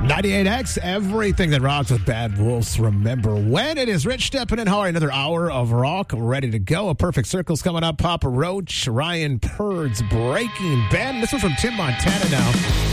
98X, everything that rocks with Bad Wolves. Remember when it is Rich stepping in hard. Another hour of rock ready to go. A Perfect Circle's coming up. Papa Roach, Ryan Purd's Breaking Ben. This one from Tim Montana now.